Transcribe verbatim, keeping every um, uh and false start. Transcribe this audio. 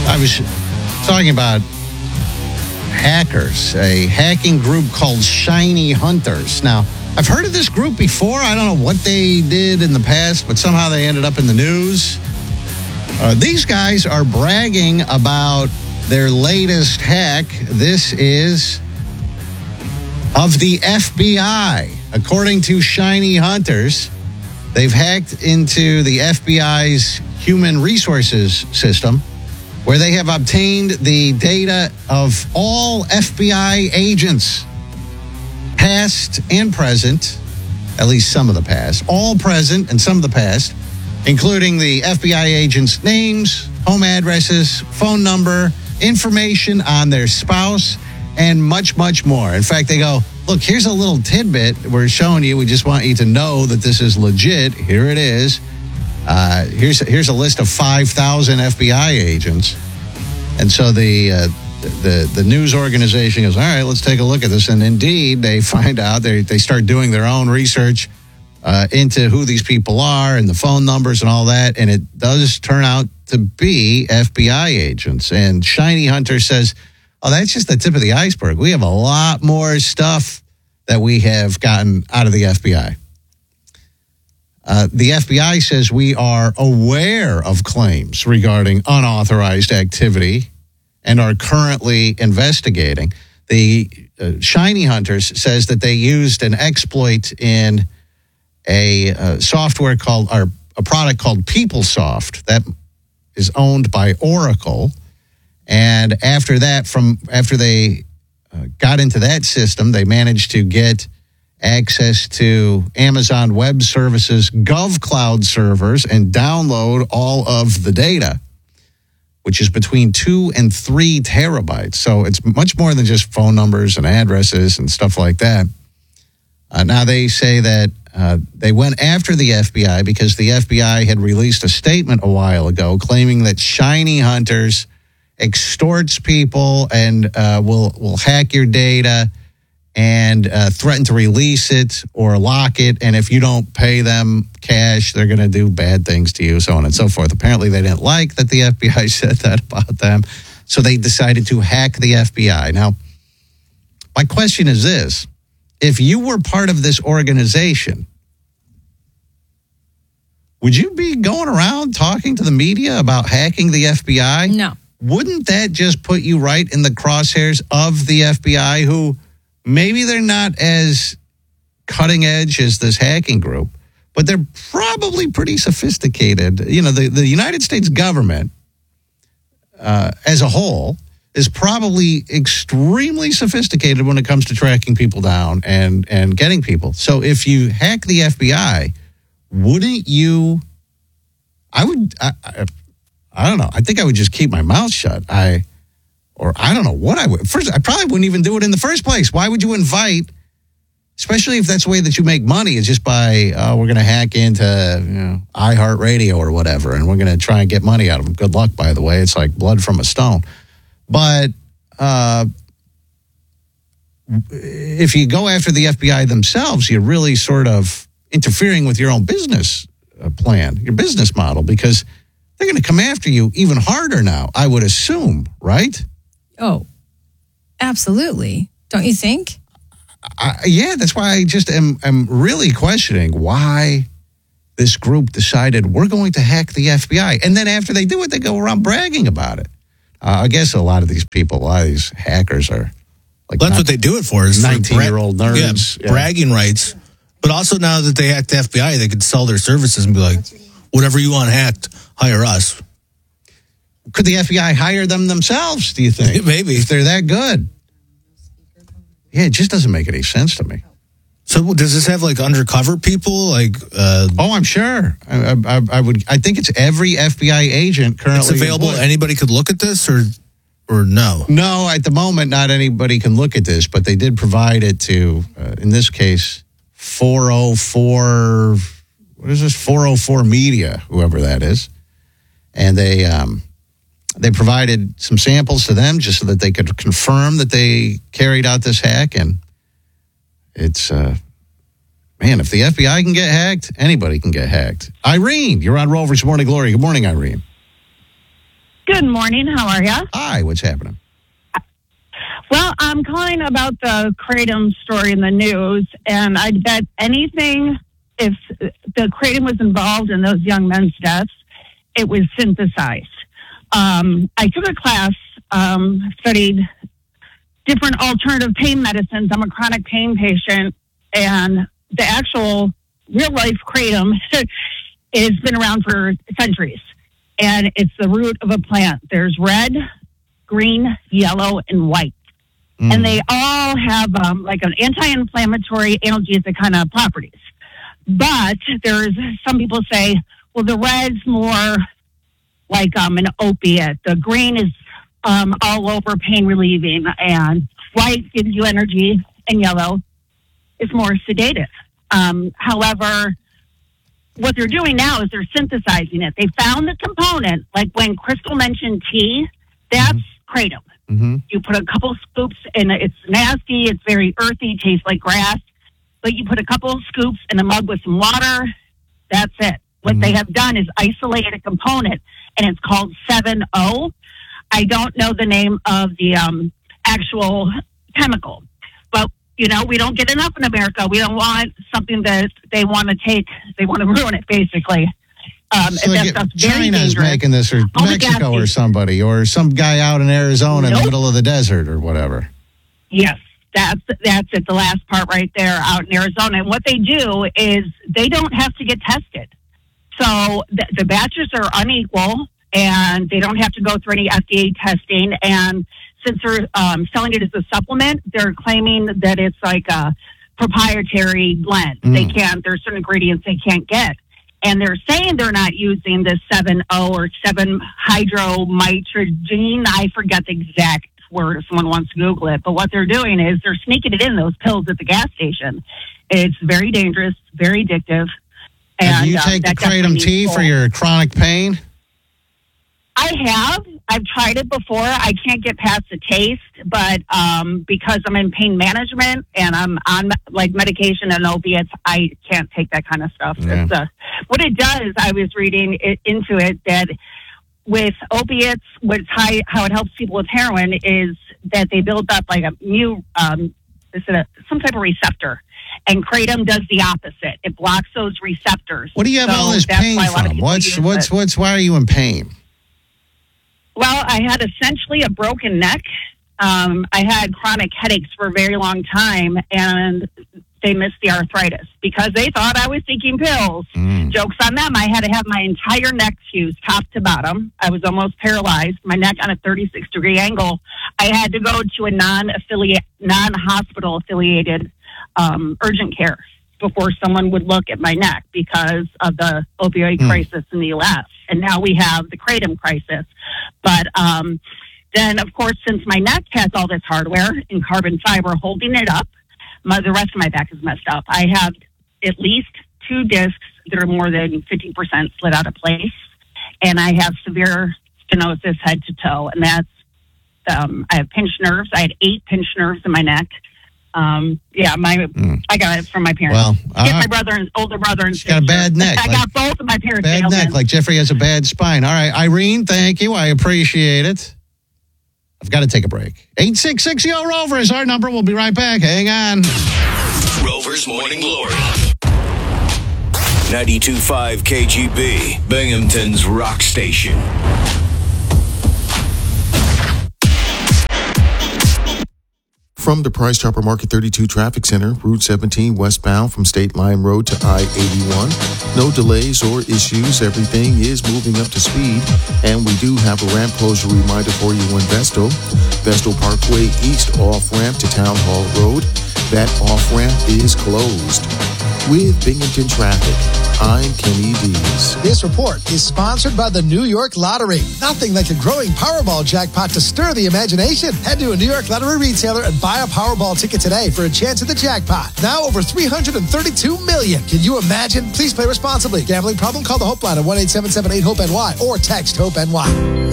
I was talking about hackers, a hacking group called Shiny Hunters. Now, I've heard of this group before. I don't know what they did in the past, but somehow they ended up in the news. Uh, these guys are bragging about their latest hack. This is of the F B I. According to Shiny Hunters, they've hacked into the F B I's human resources system, where they have obtained the data of all F B I agents, past and present, at least some of the past, all present and some of the past, including the F B I agents' names, home addresses, phone number, information on their spouse, and much, much more. In fact, they go, look, here's a little tidbit we're showing you. We just want you to know that this is legit. Here it is. Uh, here's, here's a list of five thousand F B I agents. And so the, uh, the the news organization goes, all right, let's take a look at this. And indeed, they find out, they, they start doing their own research uh, into who these people are and the phone numbers and all that. And it does turn out to be F B I agents. And Shiny Hunter says, oh, that's just the tip of the iceberg. We have a lot more stuff that we have gotten out of the F B I. Uh, the F B I says we are aware of claims regarding unauthorized activity and are currently investigating. The uh, Shiny Hunters says that they used an exploit in a uh, software called, or a product called PeopleSoft that is owned by Oracle. And after that, from after they uh, got into that system, they managed to get access to Amazon Web Services GovCloud servers and download all of the data, which is between two and three terabytes. So it's much more than just phone numbers and addresses and stuff like that. Uh, now they say that uh, they went after the F B I because the F B I had released a statement a while ago claiming that Shiny Hunters extorts people and uh, will will hack your data and uh, threaten to release it or lock it. And if you don't pay them cash, they're going to do bad things to you, so on and so forth. Apparently, they didn't like that the F B I said that about them, so they decided to hack the F B I. Now, my question is this. If you were part of this organization, would you be going around talking to the media about hacking the F B I? No. Wouldn't that just put you right in the crosshairs of the F B I, who maybe they're not as cutting edge as this hacking group, but they're probably pretty sophisticated. You know, the, the United States government uh, as a whole is probably extremely sophisticated when it comes to tracking people down and, and getting people. So if you hack the F B I, wouldn't you, I would, I, I, I don't know, I think I would just keep my mouth shut. I... Or I don't know what I would. First, I probably wouldn't even do it in the first place. Why would you invite, especially if that's the way that you make money, is just by, oh, we're going to hack into, you know, iHeartRadio or whatever, and we're going to try and get money out of them. Good luck, by the way. It's like blood from a stone. But uh, if you go after the F B I themselves, you're really sort of interfering with your own business plan, your business model, because they're going to come after you even harder now, I would assume, right? Oh, absolutely. Don't you think? I, yeah, that's why I just am, am really questioning why this group decided we're going to hack the F B I. And then after they do it, they go around bragging about it. Uh, I guess a lot of these people, a lot of these hackers are like... Well, that's what they do it for, is nineteen-year-old bra- nerds. Yeah, yeah. Bragging rights. But also now that they hacked the F B I, they could sell their services and be like, whatever you want hacked, hire us. Could the F B I hire them themselves, do you think? Maybe. If they're that good. Yeah, it just doesn't make any sense to me. So does this have like undercover people? Like, uh, oh, I'm sure. I, I, I would. I think it's every F B I agent currently it's available. employed. Anybody could look at this, or or no? No, at the moment, not anybody can look at this. But they did provide it to, uh, in this case, four oh four. What is this? four oh four Media, whoever that is, and they um, they provided some samples to them just so that they could confirm that they carried out this hack. And it's, uh, man, if the F B I can get hacked, anybody can get hacked. Irene, you're on Rover's Morning Glory. Good morning, Irene. Good morning. How are you? Hi, what's happening? Well, I'm calling about the Kratom story in the news, and I bet anything, if the Kratom was involved in those young men's deaths, it was synthesized. Um, I took a class, um, studied different alternative pain medicines. I'm a chronic pain patient, and the actual real-life Kratom has been around for centuries, and it's the root of a plant. There's red, green, yellow, and white. Mm. And they all have um, like an anti-inflammatory, analgesic kind of properties. But there's some people say, well, the red's more like um, an opiate. The green is um, all over pain relieving, and white gives you energy, and yellow is more sedative. Um, however, what they're doing now is they're synthesizing it. They found the component, like when Crystal mentioned tea, that's mm-hmm. Kratom. Mm-hmm. You put a couple scoops, and it's nasty, it's very earthy, tastes like grass, but you put a couple scoops in a mug with some water, that's it. What mm-hmm. they have done is isolated a component, and it's called seven O. I don't know the name of the um, actual chemical, but, you know, we don't get enough in America. We don't want something that they want to take, they want to ruin it, basically. Um, so that get, stuff's very China's dangerous. making this, or All Mexico or somebody, or some guy out in Arizona nope. in the middle of the desert or whatever. Yes, that's that's it, the last part right there out in Arizona. And what they do is they don't have to get tested. So the, the batches are unequal, and they don't have to go through any F D A testing. And since they're um, selling it as a supplement, they're claiming that it's like a proprietary blend. Mm. They can't, there's certain ingredients they can't get. And they're saying they're not using the seven O or seven hydromitragine. I forget the exact word if someone wants to Google it. But what they're doing is they're sneaking it in those pills at the gas station. It's very dangerous, very addictive. And, and do you take um, the Kratom tea for your chronic pain? I have. I've tried it before. I can't get past the taste, but um, because I'm in pain management and I'm on like medication and opiates, I can't take that kind of stuff. Yeah. It's, uh, what it does, I was reading it, into it that with opiates, what's high, how it helps people with heroin is that they build up like a new, um, is it a, some type of receptor. And Kratom does the opposite. It blocks those receptors. What do you have so all this pain from? What's what's it. what's why are you in pain? Well, I had essentially a broken neck. Um, I had chronic headaches for a very long time, and they missed the arthritis because they thought I was taking pills. Mm. Joke's on them. I had to have my entire neck fused top to bottom. I was almost paralyzed, my neck on a thirty-six degree angle. I had to go to a non-affiliate, non-hospital affiliated um, urgent care before someone would look at my neck because of the opioid mm. crisis in the U S. And now we have the Kratom crisis. But um, then, of course, since my neck has all this hardware and carbon fiber holding it up, my, the rest of my back is messed up. I have at least two discs that are more than fifty percent slid out of place. And I have severe stenosis head to toe. And that's, um, I have pinched nerves. I had eight pinched nerves in my neck. Um, yeah, my mm. I got it from my parents. Well, Get uh, my brother and older brother and sister. Got a bad neck. I like, got both of my parents. Bad ailments. neck, like Jeffrey has a bad spine. All right, Irene, thank you. I appreciate it. I've got to take a break. eight six six Yo Rover is our number. We'll be right back. Hang on. Rover's Morning Glory. ninety-two point five K G B, Binghamton's rock station. From the Price Chopper Market thirty-two Traffic Center, Route seventeen westbound from State Line Road to I eighty-one. No delays or issues. Everything is moving up to speed. And we do have a ramp closure reminder for you in Vestal. Vestal Parkway East off-ramp to Town Hall Road. That off-ramp is closed. With Binghamton Traffic, I'm Kenny Dees. This report is sponsored by the New York Lottery. Nothing like a growing Powerball jackpot to stir the imagination. Head to a New York Lottery retailer and buy a Powerball ticket today for a chance at the jackpot. Now over three hundred thirty-two million dollars. Can you imagine? Please play responsibly. Gambling problem? Call the Hope Line at one eight seven seven eight HOPE-N Y or text HOPE-N Y.